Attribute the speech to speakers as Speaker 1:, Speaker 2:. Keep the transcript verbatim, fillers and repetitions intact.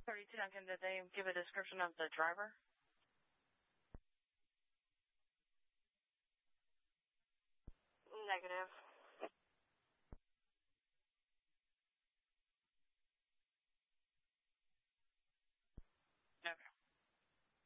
Speaker 1: thirty-two Duncan, did they give a description of the driver?
Speaker 2: Negative.